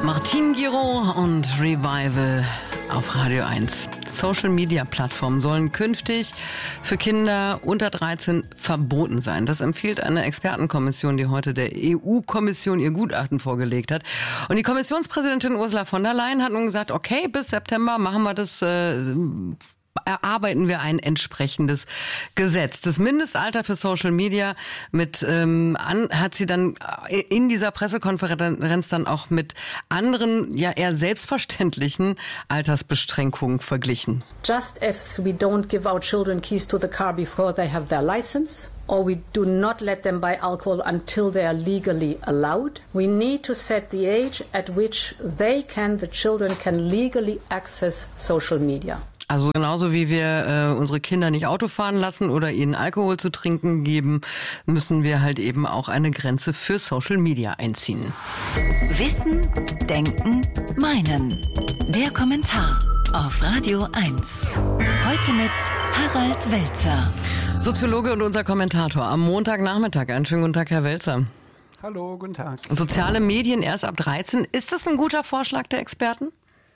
Martin Giraud und Revival auf Radio 1. Social-Media-Plattformen sollen künftig für Kinder unter 13 verboten sein. Das empfiehlt eine Expertenkommission, die heute der EU-Kommission ihr Gutachten vorgelegt hat. Und die Kommissionspräsidentin Ursula von der Leyen hat nun gesagt, okay, bis September machen wir das, erarbeiten wir ein entsprechendes Gesetz. Das Mindestalter für Social Media hat sie dann in dieser Pressekonferenz dann auch mit anderen, ja eher selbstverständlichen Altersbeschränkungen verglichen. Just as we don't give our children keys to the car before they have their license, or we do not let them buy alcohol until they are legally allowed, we need to set the age at which the children can legally access social media. Also genauso wie wir unsere Kinder nicht Auto fahren lassen oder ihnen Alkohol zu trinken geben, müssen wir halt eben auch eine Grenze für Social Media einziehen. Wissen, Denken, Meinen. Der Kommentar auf Radio 1. Heute mit Harald Welzer. Soziologe und unser Kommentator am Montagnachmittag. Einen schönen guten Tag, Herr Welzer. Hallo, guten Tag. Soziale Medien erst ab 13. Ist das ein guter Vorschlag der Experten?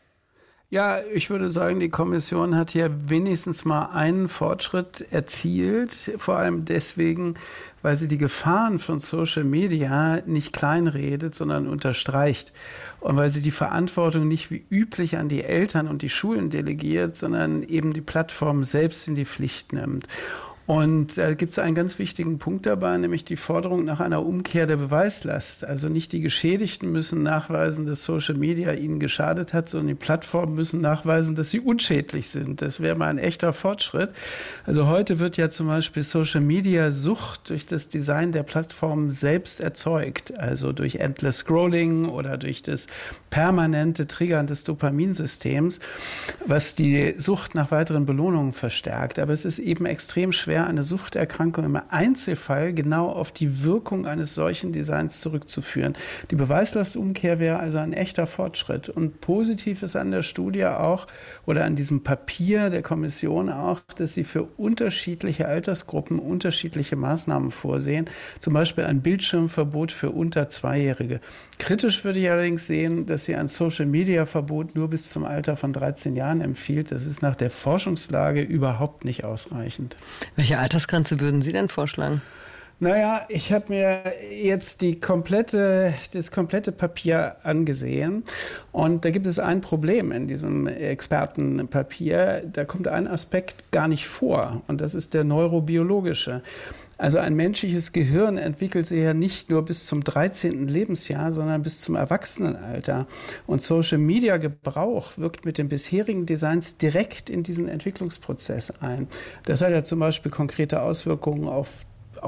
Ja, ich würde sagen, die Kommission hat hier wenigstens mal einen Fortschritt erzielt. Vor allem deswegen, weil sie die Gefahren von Social Media nicht kleinredet, sondern unterstreicht. Und weil sie die Verantwortung nicht wie üblich an die Eltern und die Schulen delegiert, sondern eben die Plattform selbst in die Pflicht nimmt. Und da gibt es einen ganz wichtigen Punkt dabei, nämlich die Forderung nach einer Umkehr der Beweislast. Also nicht die Geschädigten müssen nachweisen, dass Social Media ihnen geschadet hat, sondern die Plattformen müssen nachweisen, dass sie unschädlich sind. Das wäre mal ein echter Fortschritt. Also heute wird ja zum Beispiel Social Media Sucht durch das Design der Plattformen selbst erzeugt. Also durch Endless Scrolling oder durch das permanente Triggern des Dopaminsystems, was die Sucht nach weiteren Belohnungen verstärkt. Aber es ist eben extrem schwer, eine Suchterkrankung im Einzelfall genau auf die Wirkung eines solchen Designs zurückzuführen. Die Beweislastumkehr wäre also ein echter Fortschritt. Und positiv ist an der Studie auch oder an diesem Papier der Kommission auch, dass sie für unterschiedliche Altersgruppen unterschiedliche Maßnahmen vorsehen. Zum Beispiel ein Bildschirmverbot für unter 2-Jährige. Kritisch würde ich allerdings sehen, dass sie ein Social-Media-Verbot nur bis zum Alter von 13 Jahren empfiehlt. Das ist nach der Forschungslage überhaupt nicht ausreichend. Welche Altersgrenze würden Sie denn vorschlagen? Naja, ich habe mir jetzt das komplette Papier angesehen und da gibt es ein Problem in diesem Expertenpapier. Da kommt ein Aspekt gar nicht vor und das ist der neurobiologische. Also ein menschliches Gehirn entwickelt sich ja nicht nur bis zum 13. Lebensjahr, sondern bis zum Erwachsenenalter. Und Social-Media-Gebrauch wirkt mit den bisherigen Designs direkt in diesen Entwicklungsprozess ein. Das hat ja zum Beispiel konkrete Auswirkungen auf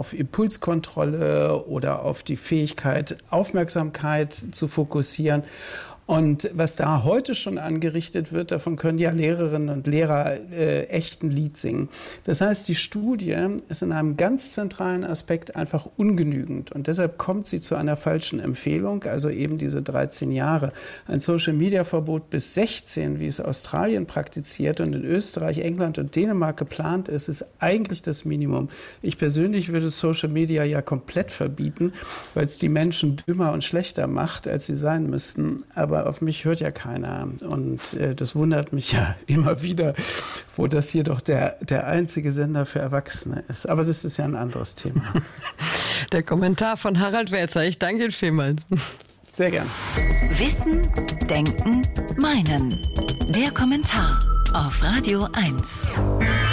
Impulskontrolle oder auf die Fähigkeit, Aufmerksamkeit zu fokussieren. Und was da heute schon angerichtet wird, davon können ja Lehrerinnen und Lehrer echt ein Lied singen. Das heißt, die Studie ist in einem ganz zentralen Aspekt einfach ungenügend. Und deshalb kommt sie zu einer falschen Empfehlung, also eben diese 13 Jahre. Ein Social-Media-Verbot bis 16, wie es Australien praktiziert und in Österreich, England und Dänemark geplant ist, ist eigentlich das Minimum. Ich persönlich würde Social Media ja komplett verbieten, weil es die Menschen dümmer und schlechter macht, als sie sein müssten. Aber auf mich hört ja keiner und das wundert mich ja immer wieder, wo das hier doch der einzige Sender für Erwachsene ist. Aber das ist ja ein anderes Thema. Der Kommentar von Harald Welzer. Ich danke Ihnen vielmals. Sehr gern. Wissen, Denken, Meinen. Der Kommentar auf Radio 1.